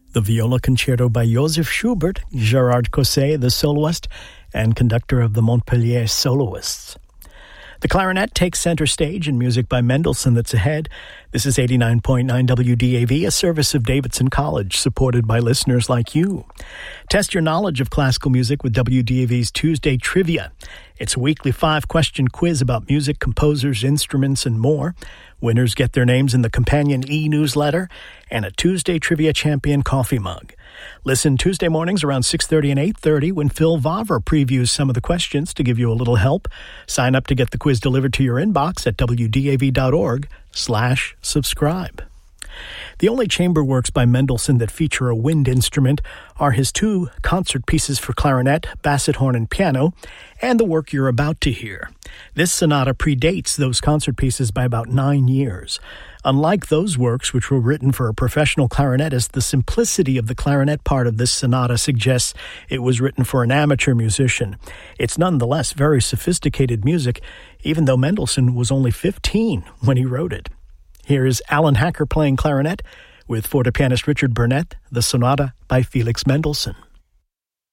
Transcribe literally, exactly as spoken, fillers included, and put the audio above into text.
The Viola Concerto by Joseph Schubert, Gerard Cosset, the soloist, and conductor of the Montpellier Soloists. The clarinet takes center stage in music by Mendelssohn that's ahead. This is eighty-nine point nine W D A V, a service of Davidson College, supported by listeners like you. Test your knowledge of classical music with W D A V's Tuesday Trivia. It's a weekly five-question quiz about music, composers, instruments, and more. Winners get their names in the companion e-newsletter and a Tuesday Trivia Champion coffee mug. Listen Tuesday mornings around six thirty and eight thirty when Phil Vavra previews some of the questions to give you a little help. Sign up to get the quiz delivered to your inbox at wdav.org slash subscribe. The only chamber works by Mendelssohn that feature a wind instrument are his two concert pieces for clarinet, basset horn, and piano, and the work you're about to hear. This sonata predates those concert pieces by about nine years. Unlike those works, which were written for a professional clarinetist, the simplicity of the clarinet part of this sonata suggests it was written for an amateur musician. It's nonetheless very sophisticated music, even though Mendelssohn was only fifteen when he wrote it. Here is Alan Hacker playing clarinet with forte pianist Richard Burnett, the sonata by Felix Mendelssohn.